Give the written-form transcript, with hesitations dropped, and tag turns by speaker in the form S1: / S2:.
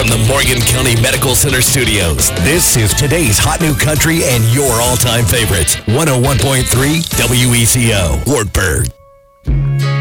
S1: from the Morgan County Medical Center studios, this is today's Hot New Country and your all-time favorites. 101.3 WECO, Wartburg.